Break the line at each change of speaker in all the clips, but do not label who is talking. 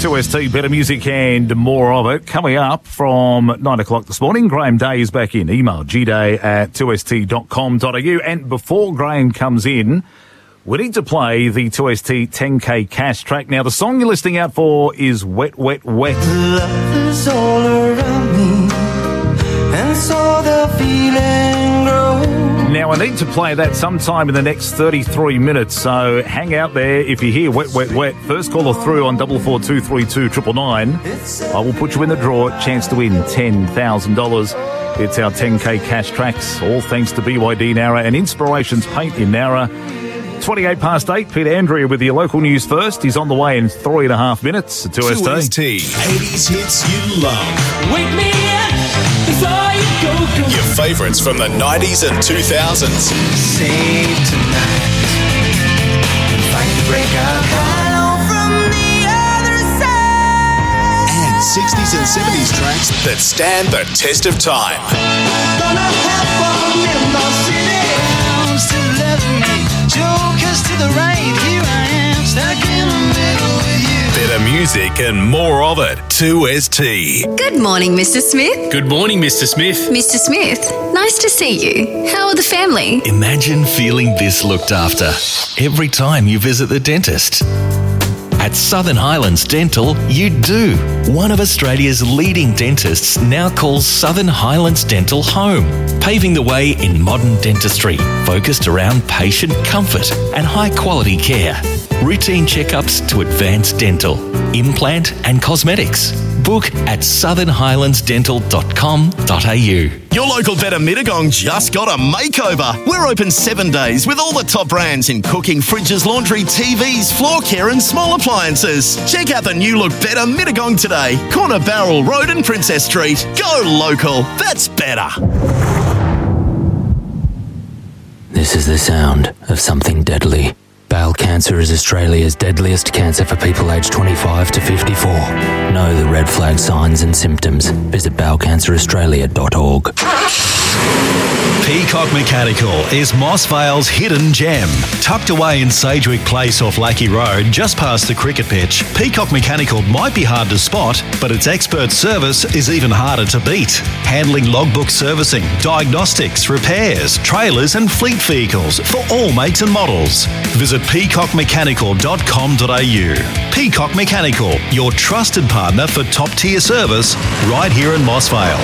2ST, better music and more of it. Coming up from 9 o'clock this morning, Graham Day is back in. Email gday@2st.com.au. And before Graham comes in, we need to play the 2ST 10K cash track. Now, the song you're listening out for is Wet, Wet, Wet.
Love is all around me, and so the feeling grows.
Now, I need to play that sometime in the next 33 minutes, so hang out there. If you hear Wet, Wet, Wet, first caller through on 442329 999. I will put you in the draw, chance to win $10,000. It's our 10K cash tracks, all thanks to BYD Nowra and Inspirations Paint in Nowra. 28 past 8, Peter Andrea with your local news first. He's on the way in 3.5 minutes.
2ST. 80s hits you love.
Wake me up before you go.
Your favourites from the 90s and 2000s.
Save tonight. Fight the breakout. Hello from the other side.
And 60s and 70s tracks that stand the test of time.
Gonna have fun in my city. Clowns to the left of me. Jokers to the right. Here I am, stuck in the middle with you.
Better music and more of it. 2ST.
Good morning, Mr. Smith.
Good morning, Mr. Smith.
Mr. Smith, nice to see you. How are the family?
Imagine feeling this looked after every time you visit the dentist. At Southern Highlands Dental, you do. One of Australia's leading dentists now calls Southern Highlands Dental home, paving the way in modern dentistry, focused around patient comfort and high-quality care. Routine checkups to advanced dental, implant and cosmetics. Book at southernhighlandsdental.com.au.
Your local Better Mittagong just got a makeover. We're open 7 days with all the top brands in cooking, fridges, laundry, TVs, floor care and small appliances. Check out the new look Better Mittagong today. Corner Barrel Road and Princess Street. Go local. That's better.
This is the sound of something deadly. Bowel cancer is Australia's deadliest cancer for people aged 25 to 54. Know the red flag signs and symptoms. Visit bowelcanceraustralia.org.
Peacock Mechanical is Moss Vale's hidden gem. Tucked away in Sagewick Place off Lackey Road, just past the cricket pitch, Peacock Mechanical might be hard to spot, but its expert service is even harder to beat. Handling logbook servicing, diagnostics, repairs, trailers and fleet vehicles for all makes and models. Visit peacockmechanical.com.au. Peacock Mechanical, your trusted partner for top-tier service right here in Moss Vale.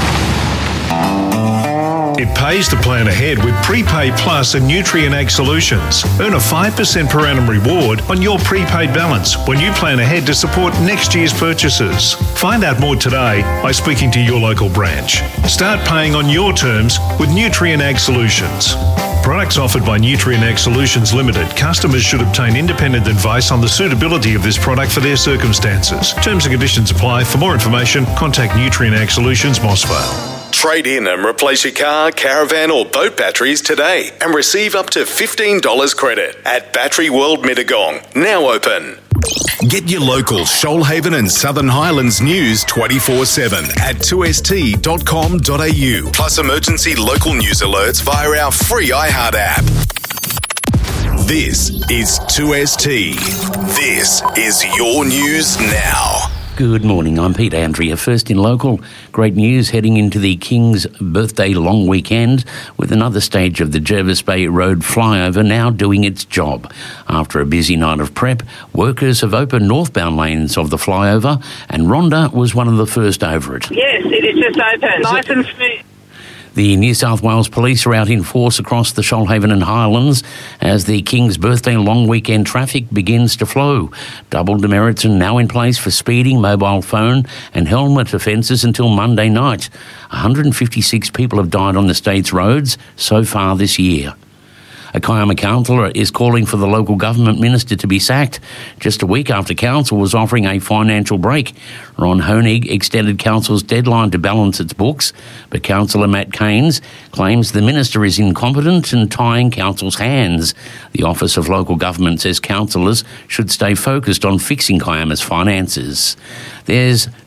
It pays to plan ahead with Prepaid Plus and Nutrien Ag Solutions. Earn a 5% per annum reward on your prepaid balance when you plan ahead to support next year's purchases. Find out more today by speaking to your local branch. Start paying on your terms with Nutrien Ag Solutions. Products offered by Nutrien Ag Solutions Limited. Customers should obtain independent advice on the suitability of this product for their circumstances. Terms and conditions apply. For more information, contact Nutrien Ag Solutions, Mossvale.
Trade in and replace your car, caravan or boat batteries today and receive up to $15 credit at Battery World Mittagong. Now open. Get your local Shoalhaven and Southern Highlands news 24/7 at 2st.com.au. Plus emergency local news alerts via our free iHeart app. This is 2ST. This is your news now.
Good morning, I'm Peter Andrea. First in local, great news heading into the King's birthday long weekend with another stage of the Jervis Bay Road flyover now doing its job. After a busy night of prep, workers have opened northbound lanes of the flyover and Rhonda was one of the first over it.
Yes, it is just open. Nice and smooth.
The New South Wales Police are out in force across the Shoalhaven and Highlands as the King's birthday long weekend traffic begins to flow. Double demerits are now in place for speeding, mobile phone and helmet offences until Monday night. 156 people have died on the state's roads so far this year. A Kiama councillor is calling for the local government minister to be sacked just a week after council was offering a financial break. Ron Honig extended council's deadline to balance its books, but councillor Matt Keynes claims the minister is incompetent and tying council's hands. The Office of Local Government says councillors should stay focused on fixing Kiama's finances. There's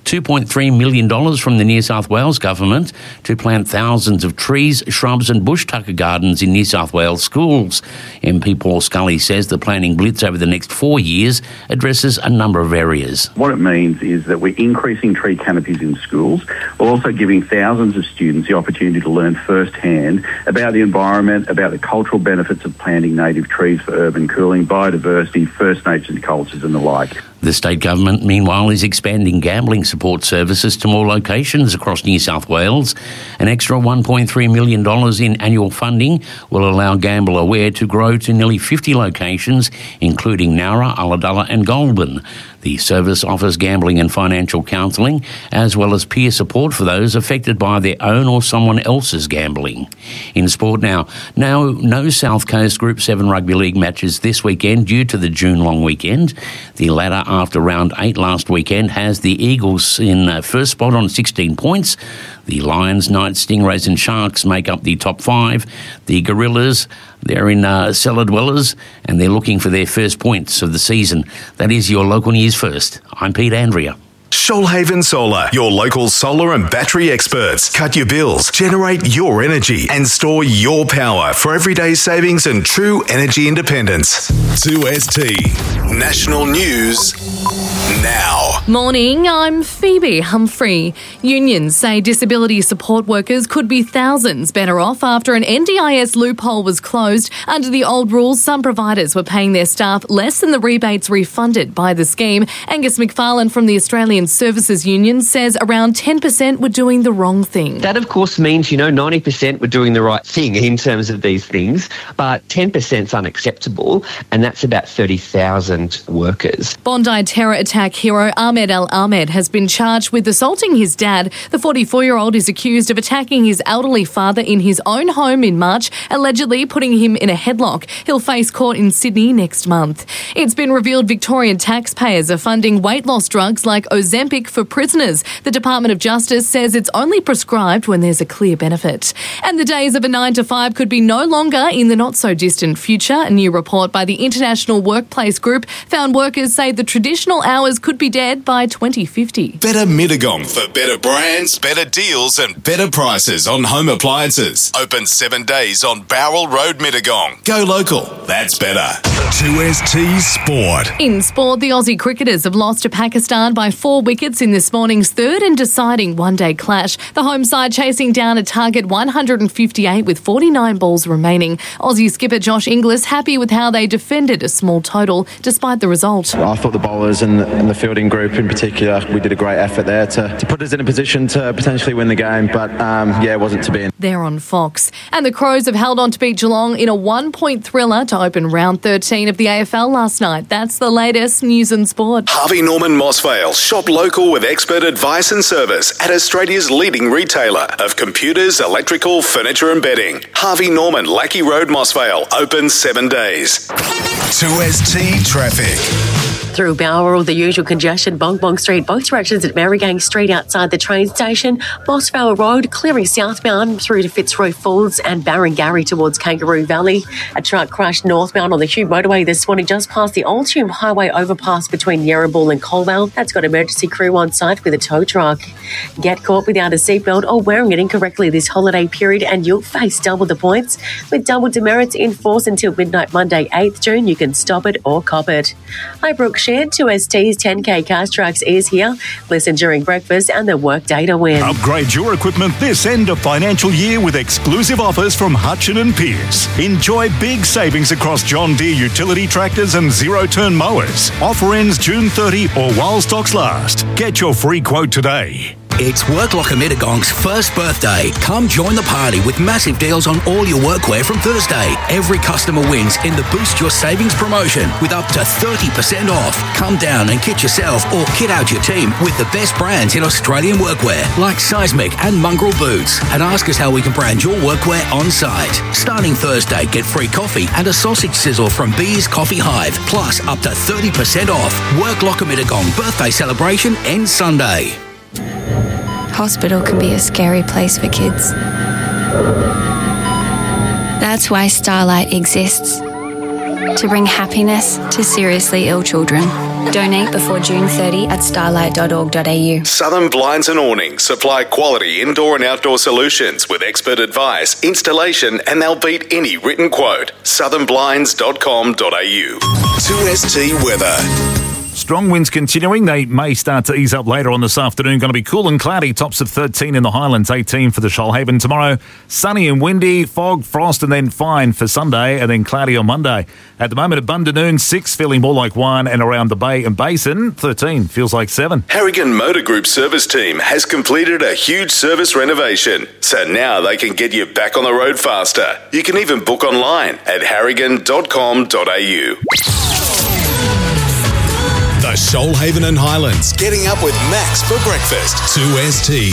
$2.3 million from the New South Wales government to plant thousands of trees, shrubs and bush tucker gardens in New South Wales schools. MP Paul Scully says the planting blitz over the next 4 years addresses a number of areas.
What it means is that we're increasing tree canopies in schools. We're also giving thousands of students the opportunity to learn firsthand about the environment, about the cultural benefits of planting native trees for urban cooling, biodiversity, First Nations cultures and the like.
The state government, meanwhile, is expanding gambling support services to more locations across New South Wales. An extra $1.3 million in annual funding will allow Gamble Aware to grow to nearly 50 locations, including Nowra, Ulladulla and Goulburn. The service offers gambling and financial counselling, as well as peer support for those affected by their own or someone else's gambling. In sport now, no South Coast Group 7 Rugby League matches this weekend due to the June long weekend. The latter, after round 8 last weekend, has the Eagles in first spot on 16 points. The Lions, Knights, Stingrays and Sharks make up the top 5. The Gorillas, they're in cellar dwellers and they're looking for their first points of the season. That is your local news first. I'm Pete Andrea.
Shoalhaven Solar, your local solar and battery experts. Cut your bills, generate your energy, and store your power for everyday savings and true energy independence. 2ST National News now.
Morning, I'm Phoebe Humphrey. Unions say disability support workers could be thousands better off after an NDIS loophole was closed. Under the old rules, some providers were paying their staff less than the rebates refunded by the scheme. Angus McFarlane from the Australian Services Union says around 10% were doing the wrong thing.
That, of course, means, 90% were doing the right thing in terms of these things, but 10% is unacceptable, and that's about 30,000 workers.
Bondi terror attack hero Ahmed Al Ahmed has been charged with assaulting his dad. The 44-year-old is accused of attacking his elderly father in his own home in March, allegedly putting him in a headlock. He'll face court in Sydney next month. It's been revealed Victorian taxpayers are funding weight loss drugs like Ozempic for prisoners. The Department of Justice says it's only prescribed when there's a clear benefit. And the days of a 9 to 5 could be no longer in the not-so-distant future. A new report by the International Workplace Group found workers say the traditional hours could be dead by 2050.
Better Mittagong for better brands, better deals and better prices on home appliances. Open 7 days on Bowral Road, Mittagong. Go local. That's better. 2ST Sport.
In sport, the Aussie cricketers have lost to Pakistan by 4 wickets in this morning's third and deciding one-day clash. The home side chasing down a target 158 with 49 balls remaining. Aussie skipper Josh Inglis happy with how they defended a small total despite the result.
I thought the bowlers and the fielding group in particular, we did a great effort there to put us in a position to potentially win the game, but it wasn't to be.
They're on Fox. And the Crows have held on to beat Geelong in a 1-point thriller to open round 13 of the AFL last night. That's the latest news and sport.
Harvey Norman Mossvale. Shop local with expert advice and service at Australia's leading retailer of computers, electrical, furniture and bedding. Harvey Norman, Lackey Road, Mossvale. Open 7 days. 2ST Traffic.
Through Bowral, the usual congestion, Bong Bong Street, both directions at Marygang Street outside the train station, Mossvale Road, clearing southbound through to Fitzroy Falls and Barangarry towards Kangaroo Valley. A truck crashed northbound on the Hume motorway this morning just past the Old Hume Highway overpass between Yarrabul and Colwell. That's got emergency crew on site with a tow truck. Get caught without a seatbelt or wearing it incorrectly this holiday period and you'll face double the points. With double demerits in force until midnight Monday 8th June, you can stop it or cop it. Hi, Brooke Shared, 2ST's 10K Cars Trucks is here. Listen during breakfast and the workday to win.
Upgrade your equipment this end of financial year with exclusive offers from Hutchin and Pearce. Enjoy big savings across John Deere utility tractors and zero-turn mowers. Offer ends June 30 or while stocks last. Get your free quote today.
It's Worklocker Mittagong's first birthday. Come join the party with massive deals on all your workwear from Thursday. Every customer wins in the Boost Your Savings promotion with up to 30% off. Come down and kit yourself or kit out your team with the best brands in Australian workwear like Seismic and Mongrel Boots. And ask us how we can brand your workwear on site. Starting Thursday, get free coffee and a sausage sizzle from Bees Coffee Hive. Plus up to 30% off. Worklocker Mittagong birthday celebration ends Sunday.
Hospital can be a scary place for kids. That's why Starlight exists, to bring happiness to seriously ill children. Donate before June 30 at starlight.org.au.
Southern Blinds and Awnings supply quality indoor and outdoor solutions with expert advice, installation, and they'll beat any written quote. southernblinds.com.au. 2ST weather.
Strong winds continuing. They may start to ease up later on this afternoon. Going to be cool and cloudy. Tops of 13 in the Highlands, 18 for the Shoalhaven tomorrow. Sunny and windy, fog, frost, and then fine for Sunday, and then cloudy on Monday. At the moment at Bundanoon, 6, feeling more like 1, and around the Bay and Basin, 13, feels like 7.
Harrigan Motor Group service team has completed a huge service renovation, so now they can get you back on the road faster. You can even book online at harrigan.com.au. The Shoalhaven and Highlands, getting up with Max for breakfast. 2ST.